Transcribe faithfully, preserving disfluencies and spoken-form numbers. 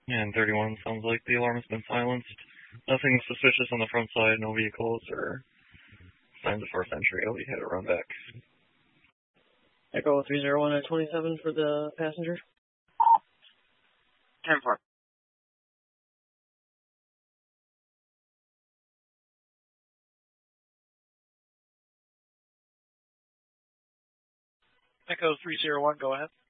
And thirty-one, sounds like the alarm has been silenced. Nothing suspicious on the front side, no vehicles or signs of forced entry. I'll be had a run back. Echo three zero one at twenty-seven for the passenger. ten four. Echo three zero one, go ahead.